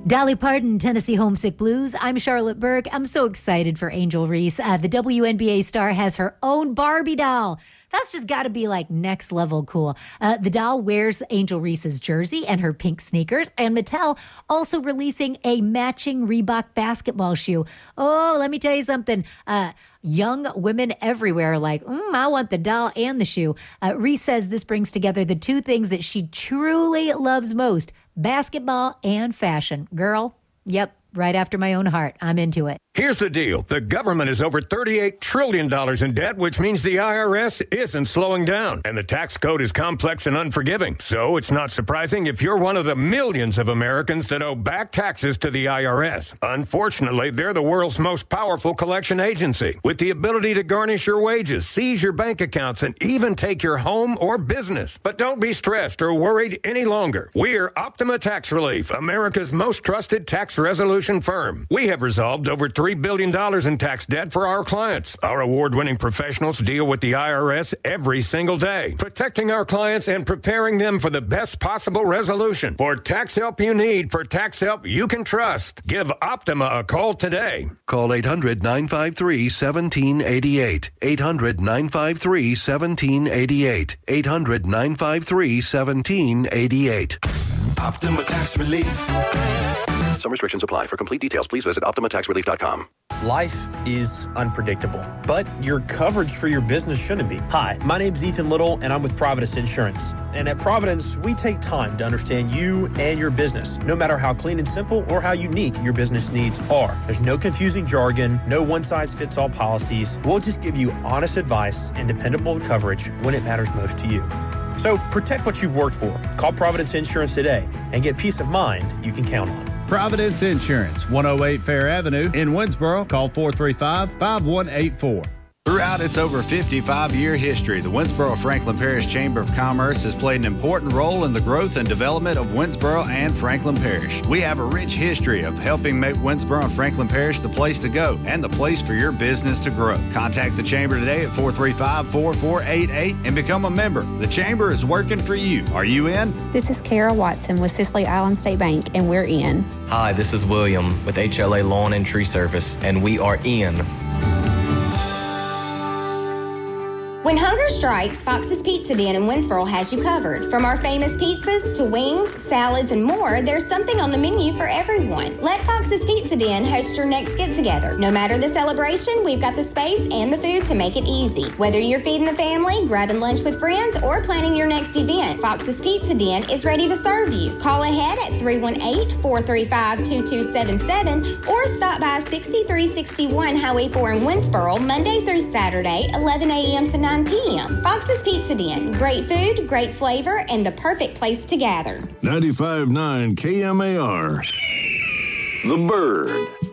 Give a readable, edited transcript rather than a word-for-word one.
Dolly Parton, Tennessee Homesick Blues. I'm Charlotte Berg. I'm so excited for Angel Reese. The WNBA star has her own Barbie doll. That's just got to be like next level cool. The doll wears Angel Reese's jersey and her pink sneakers, and Mattel also releasing a matching Reebok basketball shoe. Oh, let me tell you something. Young women everywhere are like, I want the doll and the shoe. Reese says this brings together the two things that she truly loves most, basketball and fashion. Girl, yep, right after my own heart. I'm into it. Here's the deal. The government is over $38 trillion in debt, which means the IRS isn't slowing down. And the tax code is complex and unforgiving. So it's not surprising if you're one of the millions of Americans that owe back taxes to the IRS. Unfortunately, they're the world's most powerful collection agency, with the ability to garnish your wages, seize your bank accounts, and even take your home or business. But don't be stressed or worried any longer. We're Optima Tax Relief, America's most trusted tax resolution firm. We have resolved over $3 billion in tax debt for our clients. Our award-winning professionals deal with the IRS every single day, protecting our clients and preparing them for the best possible resolution. For tax help you need, for tax help you can trust, give Optima a call today. Call 800-953-1788. 800-953-1788. 800-953-1788. Optima Tax Relief. Some restrictions apply. For complete details, please visit OptimaTaxRelief.com. Life is unpredictable, but your coverage for your business shouldn't be. Hi, my name's Ethan Little, and I'm with Providence Insurance. And at Providence, we take time to understand you and your business, no matter how clean and simple or how unique your business needs are. There's no confusing jargon, no one-size-fits-all policies. We'll just give you honest advice and dependable coverage when it matters most to you. So protect what you've worked for. Call Providence Insurance today and get peace of mind you can count on. Providence Insurance, 108 Fair Avenue in Winsboro. Call 435-5184. Throughout its over 55-year history, the Winsboro Franklin Parish Chamber of Commerce has played an important role in the growth and development of Winsboro and Franklin Parish. We have a rich history of helping make Winsboro and Franklin Parish the place to go and the place for your business to grow. Contact the Chamber today at 435-4488 and become a member. The Chamber is working for you. Are you in? This is Kara Watson with Cicely Island State Bank, and we're in. Hi, this is William with HLA Lawn and Tree Service, and we are in. When hunger strikes, Fox's Pizza Den in Winsboro has you covered. From our famous pizzas to wings, salads, and more, there's something on the menu for everyone. Let Fox's Pizza Den host your next get-together. No matter the celebration, we've got the space and the food to make it easy. Whether you're feeding the family, grabbing lunch with friends, or planning your next event, Fox's Pizza Den is ready to serve you. Call ahead at 318-435-2277 or stop by 6361 Highway 4 in Winsboro Monday through Saturday, 11 a.m. to 9 p.m. Fox's Pizza Den. Great food, great flavor, and the perfect place to gather. 95.9 KMAR. The Bird.